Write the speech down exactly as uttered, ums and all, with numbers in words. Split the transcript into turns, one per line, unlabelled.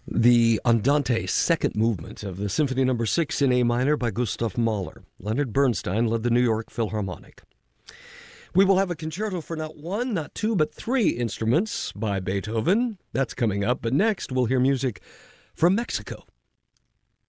The Andante second movement of the Symphony Number six in A minor by Gustav Mahler. Leonard Bernstein led the New York Philharmonic. We will have a concerto for not one, not two, but three instruments by Beethoven. That's coming up. But next, we'll hear music from Mexico.